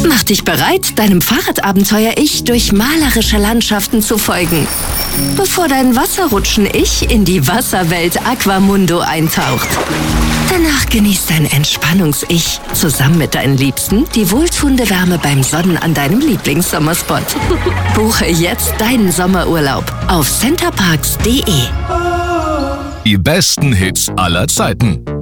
Mach dich bereit, deinem Fahrradabenteuer-Ich durch malerische Landschaften zu folgen, bevor dein Wasserrutschen-Ich in die Wasserwelt Aquamundo eintaucht. Danach genießt dein Entspannungs-Ich zusammen mit deinen Liebsten die wohltuende Wärme beim Sonnen an deinem Lieblingssommerspot. Buche jetzt deinen Sommerurlaub auf centerparks.de. Die besten Hits aller Zeiten.